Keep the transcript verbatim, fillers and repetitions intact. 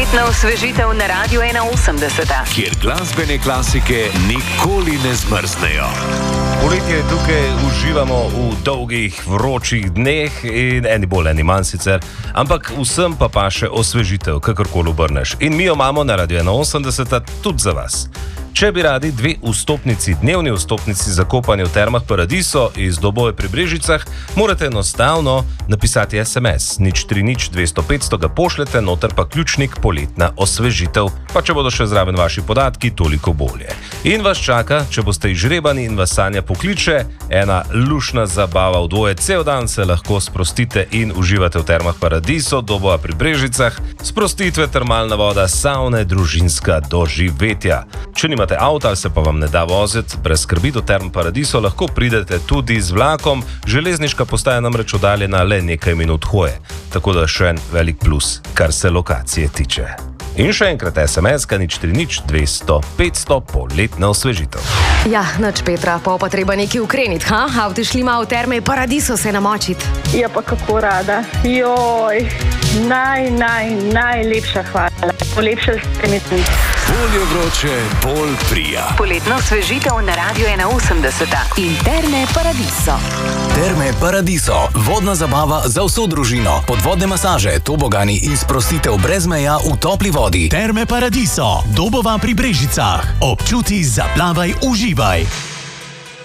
Poletna osvežitev na Radiu ena osemdeset. Kjer glasbene klasike nikoli ne zmrznejo. Poletje je tukaj, uživamo v dolgih, vročih dneh in eni bolj, eni manj sicer, ampak vsem pa pa še osvežitev, kakorkoli obrneš. In mi jo imamo na Radiu ena osemdeset tudi za vas. Če bi radi dve vstopnici, dnevni vstopnici za kopanje v Termah Paradiso iz Dobove pri Brežicah, morate enostavno napisati es em es nič tri nič dvesto petsto, ga pošljete, noter pa ključnik poletna osvežitev, pa če bodo še zraven vaši podatki, toliko bolje. In vas čaka, če boste izžrebani in vas Sanja pokliče, ena lušna zabava v dvoje, cel dan se lahko sprostite in uživate v Termah Paradiso, Dobova pri Brežicah, sprostitve, termalna voda, savne, družinska doživetja. Če nimate avto ali se pa vam ne da voziti, brez skrbi, do Term Paradiso lahko pridete tudi z vlakom, železniška postaja namreč oddaljena le nekaj minut hoje, tako da še en velik plus, kar se lokacije tiče. In še enkrat es em es ka nič tri nič dvesto petsto, poletna osvežitev. Ja, noč Petra, pa pa treba nekaj ukreniti, ha? Avte šli malo v Terme Paradiso se namočiti. Ja, pa kako rada. Joj, naj, naj, najlepša hvala. Polepšali ste mi tudi. Bolje vroče, bolj prija. Poletna osvežitev na Radiu ena osemdeset in Terme Paradiso. Terme Paradiso, vodna zabava za vso družino, podvodne masaže, tobogani in sprostitev brez meja v topli vodi. Terme Paradiso, Dobova pri Brežicah. Občuti, zaplavaj, uživaj.